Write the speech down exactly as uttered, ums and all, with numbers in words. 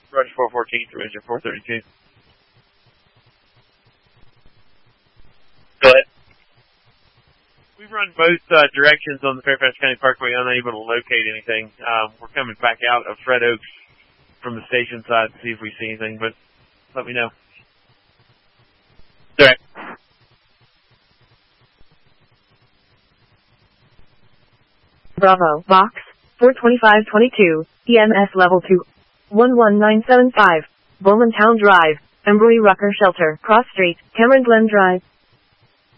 Roger four fourteen through engine four thirty-two. Go ahead. We've run both uh, directions on the Fairfax County Parkway, unable to locate anything. Um, we're coming back out of Fred Oaks from the station side to see if we see anything, but let me know. All right. Bravo, box, four twenty-five twenty-two, E M S level two, one one nine seven five, Bowman Town Drive, Embroy Rucker Shelter, Cross Street, Cameron Glen Drive.